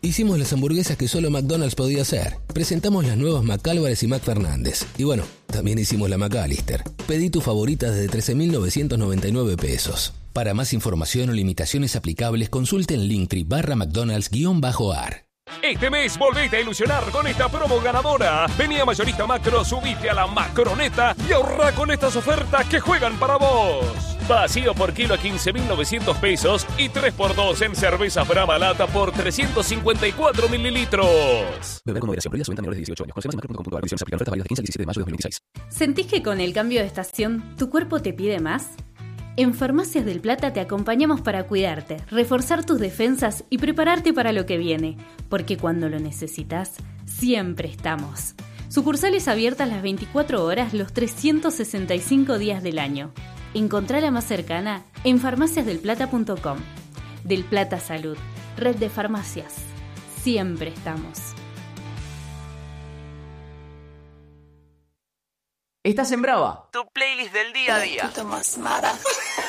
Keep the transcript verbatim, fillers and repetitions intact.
Hicimos las hamburguesas que solo McDonald's podía hacer. Presentamos las nuevas McAlvarez y McFernández. Y bueno, también hicimos la McAllister. Pedí tu favorita desde trece mil novecientos noventa y nueve pesos. Para más información o limitaciones aplicables, consulte en Linktree barra McDonald's-ar. Este mes volvete a ilusionar con esta promo ganadora. Vení a Mayorista Macro, subite a la Macroneta y ahorrá con estas ofertas que juegan para vos. Vacío por kilo a quince mil novecientos pesos y tres por dos en cerveza Brahma Lata por trescientos cincuenta y cuatro mililitros. Beber con moderación. Prohibida su venta a menores de dieciocho años. Conoce más en macro punto com punto a r. Condiciones aplican. Ofertas válidas del quince al diecisiete de mayo de dos mil veintiséis. ¿Sentís que con el cambio de estación tu cuerpo te pide más? En Farmacias del Plata te acompañamos para cuidarte, reforzar tus defensas y prepararte para lo que viene, porque cuando lo necesitas, siempre estamos. Sucursales abiertas las veinticuatro horas, los trescientos sesenta y cinco días del año. Encontrá la más cercana en farmacias del plata punto com. Del Plata Salud, red de farmacias. Siempre estamos. Estás en Brava. Tu playlist del día a día.